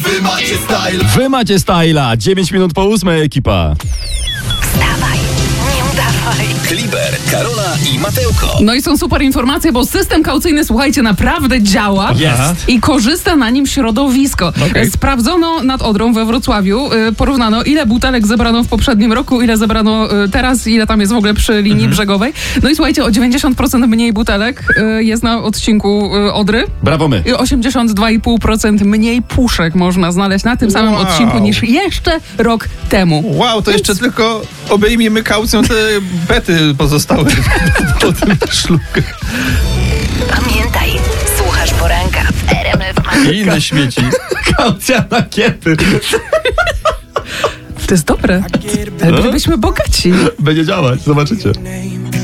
Wy macie styla. 9 minut po 8, ekipa. Wstawaj, nie udawaj. Kliber, Karola i Mateuko. No i są super informacje, bo system kaucyjny, słuchajcie, naprawdę działa Jest. i korzysta na nim środowisko. Okej. Sprawdzono nad Odrą we Wrocławiu, porównano ile butelek zebrano w poprzednim roku, ile zebrano teraz, ile tam jest w ogóle przy linii brzegowej. No i słuchajcie, o 90% mniej butelek jest na odcinku Odry. Brawo my. I 82,5% mniej puszek można znaleźć na tym samym Wow. odcinku niż jeszcze rok temu. Wow, to jeszcze tylko obejmijmy kaucją te bety pozostałe po tym szluku. Pamiętaj, słuchasz poranka w RMF. I inne śmieci. Kaucja na kiepy. To jest dobre. Ale bylibyśmy bogaci. Będzie działać, zobaczycie.